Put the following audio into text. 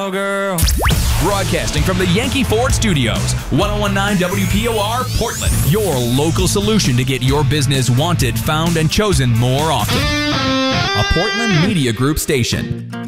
Girl. Broadcasting from the Yankee Ford Studios, 1019 WPOR, Portland. Your local solution to get your business wanted, found, and chosen more often. A Portland Media Group station.